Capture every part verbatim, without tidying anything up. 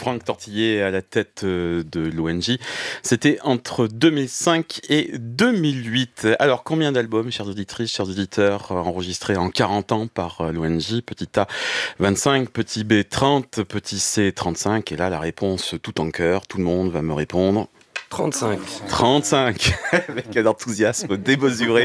Franck Tortillé à la tête de l'O N J. C'était entre deux mille cinq et deux mille huit. Alors, combien d'albums, chères auditrices, chers auditeurs, enregistrés en quarante ans par l'O N J? Petit A, vingt-cinq, petit B, trente, petit C, trente-cinq. Et là, la réponse tout en cœur, tout le monde va me répondre. trente-cinq. trente-cinq, avec un enthousiasme démesuré.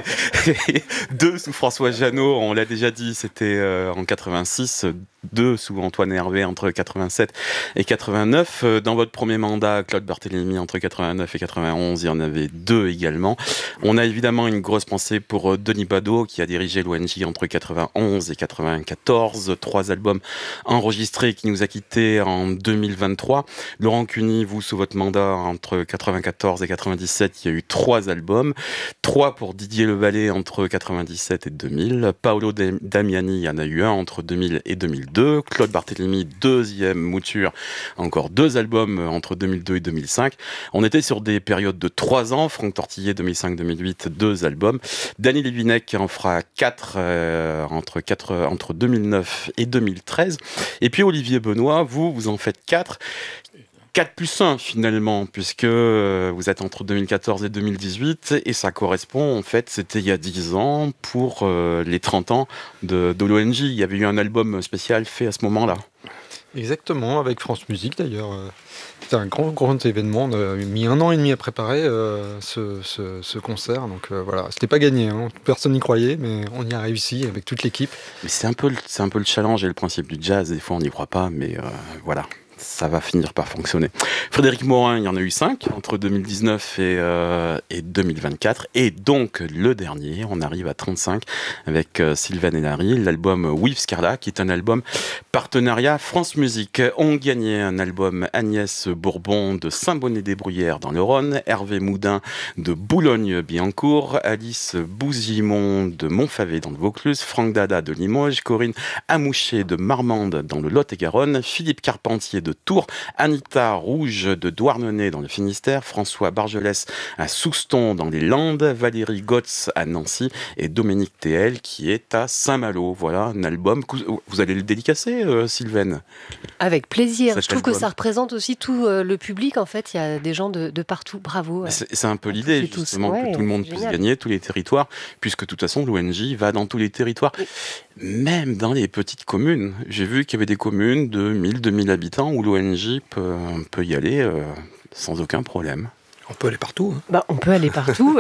Deux sous François Jeannot, on l'a déjà dit, c'était euh, en quatre-vingt-six. Deux sous Antoine Hervé entre quatre-vingt-sept et quatre-vingt-neuf. Dans votre premier mandat, Claude Barthélémy, entre quatre-vingt-neuf et quatre-vingt-onze, il y en avait deux également. On a évidemment une grosse pensée pour Denis Badeau, qui a dirigé l'O N J entre quatre-vingt-onze et quatre-vingt-quatorze. Trois albums enregistrés qui nous a quittés en deux mille vingt-trois. Laurent Cuny, vous, sous votre mandat, entre quatre-vingt-quatorze et quatre-vingt-dix-sept, il y a eu trois albums. Trois pour Didier Levalet entre quatre-vingt-dix-sept et deux mille. Paolo Damiani, il y en a eu un entre deux mille et deux mille deux. Claude Barthélémy, deuxième mouture, encore deux albums entre deux mille deux et deux mille cinq. On était sur des périodes de trois ans. Franck Tortillé, deux mille cinq deux mille huit, deux albums. Danny Lévinec en fera quatre euh, entre, quatre entre deux mille neuf et deux mille treize. Et puis Olivier Benoît, vous, vous en faites quatre. quatre plus un finalement, puisque vous êtes entre deux mille quatorze et deux mille dix-huit, et ça correspond, en fait, c'était il y a dix ans, pour euh, les trente ans de, de l'O N J. Il y avait eu un album spécial fait à ce moment-là. Exactement, avec France Musique d'ailleurs. C'était un grand, grand événement. On a mis un an et demi à préparer euh, ce, ce, ce concert. Donc euh, voilà, c'était pas gagné, hein. Personne n'y croyait, mais on y a réussi avec toute l'équipe. Mais c'est un peu, c'est un peu le challenge et le principe du jazz. Des fois, on n'y croit pas, mais euh, voilà. Ça va finir par fonctionner. Frédéric Morin, il y en a eu cinq entre deux mille dix-neuf et, euh, et deux mille vingt-quatre. Et donc, le dernier, on arrive à trente-cinq avec euh, Sylvain Hénary, l'album With Scarla, qui est un album partenariat France Musique. On gagnait un album Agnès Bourbon de Saint-Bonnet-des-Bruyères dans le Rhône, Hervé Moudin de Boulogne-Billancourt, Alice Bouzimon de Montfavet dans le Vaucluse, Franck Dada de Limoges, Corinne Amouché de Marmande dans le Lot-et-Garonne, Philippe Carpentier de Tours, Anita Rouge de Douarnenez dans le Finistère, François Bargelès à Souston dans les Landes, Valérie Gotz à Nancy et Dominique Théel qui est à Saint-Malo. Voilà un album. Vous allez le dédicacer, euh, Sylvaine? Avec plaisir. Cet Je trouve album. Que ça représente aussi tout euh, le public. En fait, il y a des gens de, de partout. Bravo. Ouais. C'est, c'est un peu l'idée, justement, ouais, que tout le monde puisse gagner, tous les territoires, puisque de toute façon, l'O N J va dans tous les territoires. Oui. Même dans les petites communes. J'ai vu qu'il y avait des communes de mille, deux mille habitants où l'O N J peut, peut y aller euh, sans aucun problème. On peut aller partout. Hein. Bah, on peut aller partout.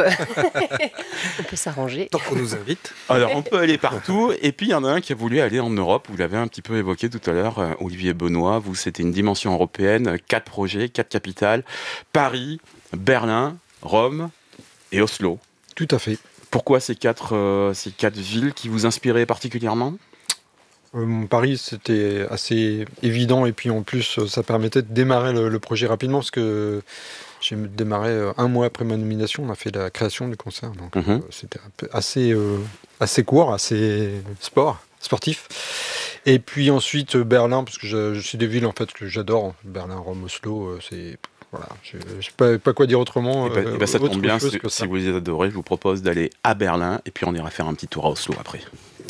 On peut s'arranger. Tant qu'on nous invite. Alors, on peut aller partout. Et puis, il y en a un qui a voulu aller en Europe. Vous l'avez un petit peu évoqué tout à l'heure, euh, Olivier Benoît. Vous, c'était une dimension européenne. Quatre projets, quatre capitales. Paris, Berlin, Rome et Oslo. Tout à fait. Pourquoi ces quatre, euh, ces quatre villes qui vous inspiraient particulièrement ? Euh, Paris, c'était assez évident et puis en plus, ça permettait de démarrer le, le projet rapidement parce que j'ai démarré un mois après ma nomination, on a fait la création du concert, donc mm-hmm. euh, c'était assez, euh, assez court, assez sport, sportif. Et puis ensuite Berlin, parce que je, je, c'est des villes en fait que j'adore, Berlin, Rome, Oslo, euh, c'est... Voilà, je ne sais pas, pas quoi dire autrement. Et bah, euh, et bah ça tombe bien, si, si vous les adorez, je vous propose d'aller à Berlin et puis on ira faire un petit tour à Oslo après.